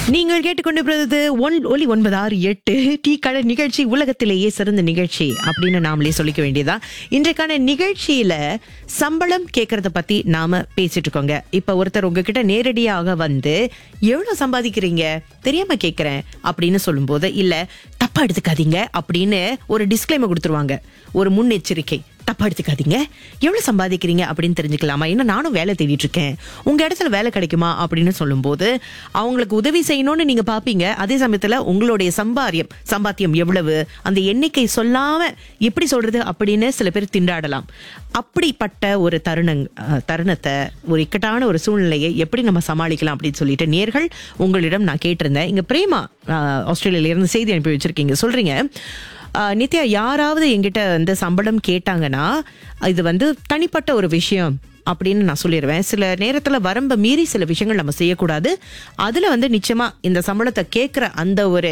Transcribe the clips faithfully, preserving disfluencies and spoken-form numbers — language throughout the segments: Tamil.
நீங்கள் கேட்டுக்கொண்டிருப்பது ஒன் ஒலி ஒன்பது ஆறு எட்டு டீ கடை நிகழ்ச்சி, உலகத்திலேயே சிறந்த நிகழ்ச்சி அப்படின்னு நாமளே சொல்லிக்க வேண்டியதா. இன்றைக்கான நிகழ்ச்சியில சம்பளம் கேட்கறத பத்தி நாம பேசிட்டு இருக்கோங்க. இப்ப ஒருத்தர் உங்ககிட்ட நேரடியாக வந்து எவ்வளவு சம்பாதிக்கிறீங்க தெரியாம கேட்கிறேன் அப்படின்னு சொல்லும் போது, இல்ல தப்பா எடுத்துக்காதீங்க அப்படின்னு ஒரு டிஸ்க்ளைமர் கொடுத்துருவாங்க, ஒரு முன்னெச்சரிக்கை. தப்பா எடுத்துக்காதீங்க, எவ்வளவு சம்பாதிக்கிறீங்க அப்படின்னு தெரிஞ்சுக்கலாமா, ஏன்னா நானும் வேலை தேடிட்டு இருக்கேன், உங்க இடத்துல வேலை கிடைக்குமா அப்படின்னு சொல்லும் போது அவங்களுக்கு உதவி செய்யணும்னு நீங்க பாப்பீங்க. அதே சமயத்துல உங்களுடைய சம்பாரியம் சம்பாத்தியம் எவ்வளவு, அந்த எண்ணிக்கை சொல்லாம எப்படி சொல்றது அப்படின்னு சில பேர் திண்டாடலாம். அப்படிப்பட்ட ஒரு தருணங் தருணத்தை ஒரு இக்கட்டான ஒரு சூழ்நிலையை எப்படி நம்ம சமாளிக்கலாம் அப்படின்னு சொல்லிட்டு நேர்கள் உங்களிடம் நான் கேட்டிருந்தேன். இங்க பிரேமா ஆஸ்திரேலியால இருந்து செய்தி அனுப்பி வச்சிருக்கீங்க. சொல்றீங்க, நித்யா, யாராவது என்கிட்ட வந்து சம்பளம் கேட்டாங்கன்னா இது வந்து தனிப்பட்ட ஒரு விஷயம் அப்படின்னு நான் சொல்லிடுவேன். சில நேரத்துல வரம்ப மீறி சில விஷயங்கள் நம்ம செய்யக்கூடாது. அதுல வந்து நிச்சயமா இந்த சம்பளத்தை கேட்கிற அந்த ஒரு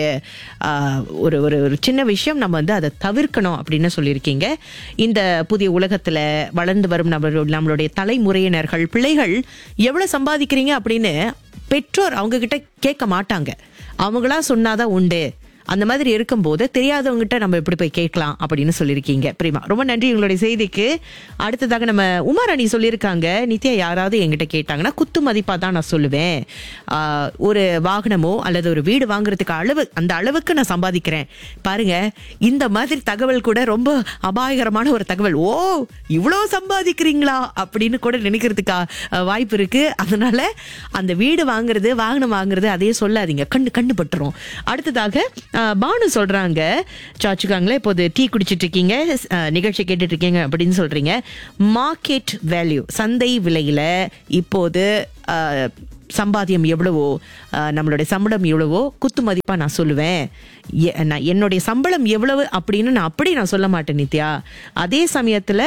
ஒரு ஒரு சின்ன விஷயம் நம்ம வந்து அதை தவிர்க்கணும் அப்படின்னு சொல்லியிருக்கீங்க. இந்த புதிய உலகத்துல வளர்ந்து வரும் நம்ம நம்மளுடைய தலைமுறையினர்கள், பிள்ளைகள் எவ்வளவு சம்பாதிக்கிறீங்க அப்படின்னு பெற்றோர் அவங்க கிட்ட கேட்க மாட்டாங்க. அவங்களா சொன்னாதான் உண்டு. அந்த மாதிரி இருக்கும்போது தெரியாதவங்ககிட்ட நம்ம எப்படி போய் கேட்கலாம் அப்படின்னு சொல்லியிருக்கீங்க. பிரேமா, ரொம்ப நன்றி உங்களுடைய செய்திக்கு. அடுத்ததாக நம்ம உமாராணி சொல்லியிருக்காங்க, நித்யா, யாராவது என்கிட்ட கேட்டாங்கன்னா குத்து மதிப்பா தான் நான் சொல்லுவேன். ஆஹ் ஒரு வாகனமோ அல்லது ஒரு வீடு வாங்குறதுக்கு அளவு அந்த அளவுக்கு நான் சம்பாதிக்கிறேன் பாருங்க. இந்த மாதிரி தகவல் கூட ரொம்ப அபாயகரமான ஒரு தகவல். ஓ, இவ்வளவு சம்பாதிக்கிறீங்களா அப்படின்னு கூட நினைக்கிறதுக்கா வாய்ப்பு இருக்கு. அதனால அந்த வீடு வாங்குறது வாகனம் வாங்குறது அதையே சொல்லாதீங்க, கண்ணு கண்ணு பட்டுரும். அடுத்ததாக பானு சொல்றாங்க, சாச்சுக்காங்களே, இப்போது டீ குடிச்சிட்டு இருக்கீங்க, நிகழ்ச்சி கேட்டுட்டு இருக்கீங்க அப்படின்னு சொல்றீங்க. மார்க்கெட் வேல்யூ, சந்தை விலையில இப்போது சம்பாத்தியம் எவ்வளவோ, நம்மளுடைய சம்பளம் எவ்வளவோ குத்து மதிப்பா நான் சொல்லுவேன். என்னுடைய சம்பளம் எவ்வளவு அப்படின்னு நான் அப்படி நான் சொல்ல மாட்டேன் நித்யா. அதே சமயத்துல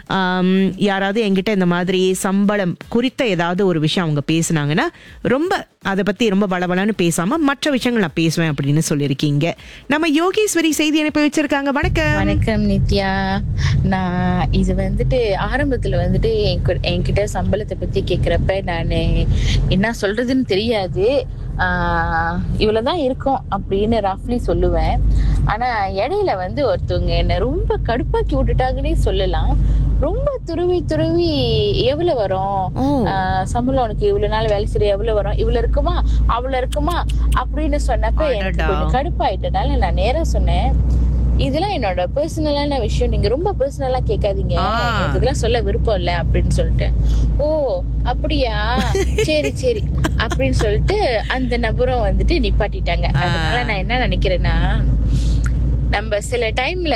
யாராவது என்கிட்ட இந்த மாதிரி சம்பளம் குறித்த ஏதாவது ஒரு விஷயம் அவங்க பேசினாங்கன்னா ரொம்ப அதை பத்தி ரொம்ப வளவளன்னு பேசாம மற்ற விஷயங்கள் நான் பேசுவேன் அப்படின்னு சொல்லியிருக்கீங்க. நம்ம யோகேஸ்வரி செய்தி அனுப்பி வச்சிருக்காங்க. வணக்கம். வணக்கம் நித்யா. நான் இது வந்துட்டு ஆரம்பத்துல வந்துட்டு என்கிட்ட சம்பளத்தை பத்தி கேக்குறப்ப நானு என்ன சொல்றதுன்னு தெரியாது, ஆஹ் இவ்வளவுதான் இருக்கும் அப்படின்னு ரஃப்லி சொல்லுவேன். ஆனா இடையில வந்து ஒருத்தவங்க என்ன ரொம்ப கடுப்பாக்கி விட்டுட்டாங்கன்னே சொல்லலாம். ரொம்ப துருவி துருவி எவ்வளவு வரும், ஆஹ் சம்பளம் உனக்கு இவ்வளவு நாள் வேலை செய்ய எவ்வளவு வரும், இவ்வளவு இருக்குமா அவ்வளவு இருக்குமா அப்படின்னு சொன்னப்ப எனக்கு கொஞ்சம் கடுப்பாயிட்டனால நான் நேரா சொன்னேன், இதெல்லாம் என்னோட பர்சனலான விஷயம், நீங்க ரொம்ப பர்சனலா கேட்காதீங்க, எனக்கு இதெல்லாம் சொல்ல விருப்பம் இல்ல அப்படின்னு சொல்லிட்டு. ஓ அப்படியா, சரி சரி அப்படின்னு சொல்லிட்டு அந்த நபரும் வந்துட்டு நிப்பாட்டிட்டாங்க. அதனால நான் என்ன நினைக்கிறேன்னா, நம்ம சில டைம்ல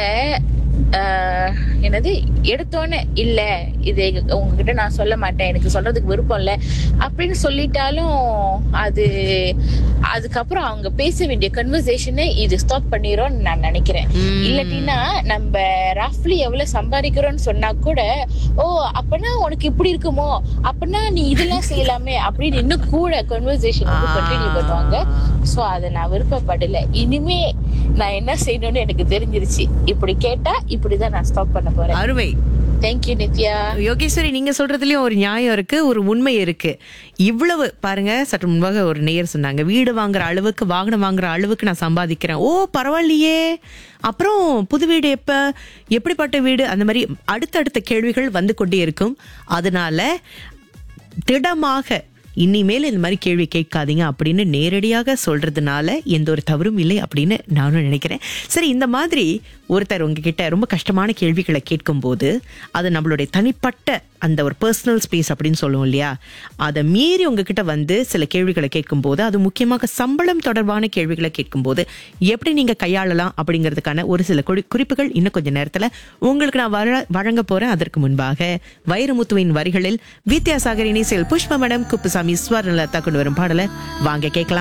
ஆஹ் என்னது எடுத்தோன்னே இல்ல இது உங்ககிட்ட நான் சொல்ல மாட்டேன், எனக்கு சொல்றதுக்கு விருப்பம் இல்ல அப்படின்னு சொல்லிட்டாலும் அது அதுக்கப்புறம் அவங்க பேச வேண்டிய கன்வர்சேஷனை இது ஸ்டாப் பண்ணிரும் நான் நினைக்கிறேன். இல்லாட்டினா நம்ம ரஃப்லி எவ்வளவு சம்பாதிக்கிறோம்னு சொன்னா கூட, ஓ அப்பனா உனக்கு இப்படி இருக்குமோ, அப்பனா நீ இதெல்லாம் செய்யலாமே அப்படின்னு இன்னும் கூட கன்வர்சேஷன் வந்து கண்டினியூ பண்ணுவாங்க. சோ அதை நான் விருப்பப்படல. இனிமே நான் என்ன செய்யணும்னு எனக்கு தெரிஞ்சிருச்சு. இப்படி கேட்டா இப்படிதான் நான் ஸ்டாப் பண்ண போறேன். அருமை. தேங்க்யூ நித்யா. யோகேஸ்வரி, நீங்க சொல்றதுலயும் ஒரு நியாயம் இருக்கு, ஒரு உண்மை இருக்கு. இவ்வளவு பாருங்க, சற்று முன்பாக ஒரு நேயர் சொன்னாங்க, வீடு வாங்குற அளவுக்கு வாகனம் வாங்குற அளவுக்கு நான் சம்பாதிக்கிறேன். ஓ பரவாயில்லையே, அப்புறம் புது வீடு எப்ப, எப்படிப்பட்ட வீடு, அந்த மாதிரி அடுத்தடுத்த கேள்விகள் வந்து கொண்டே இருக்கும். அதனால திடமாக இனிமேல் இந்த மாதிரி கேள்வி கேட்காதீங்க அப்படின்னு நேரடியாக சொல்றதுனால எந்த ஒரு தவறும் இல்லை அப்படின்னு நானும் நினைக்கிறேன். சரி, இந்த மாதிரி ஒருத்தர் உங்ககிட்ட ரொம்ப கஷ்டமான கேள்விகளை கேட்கும் போது அது நம்மளுடைய தனிப்பட்ட அந்த ஒரு பர்சனல் ஸ்பேஸ் அப்படின்னு சொல்லுவோம் இல்லையா, அதை மீறி உங்ககிட்ட வந்து சில கேள்விகளை கேட்கும் போது, அது முக்கியமாக சம்பளம் தொடர்பான கேள்விகளை கேட்கும் போது எப்படி நீங்க கையாளலாம் அப்படிங்கிறதுக்கான ஒரு சில குறிப்புகள் இன்னும் கொஞ்ச நேரத்துல உங்களுக்கு நான் வர வழங்க போறேன். அதற்கு முன்பாக வைரமுத்துவின் வரிகளில் வித்யாசாகரின் இசையில் புஷ்பமடம் குப்புசாமி ஸ்வர்ணலதா கொண்டு வரும் பாடலை வாங்க கேட்கலாம்.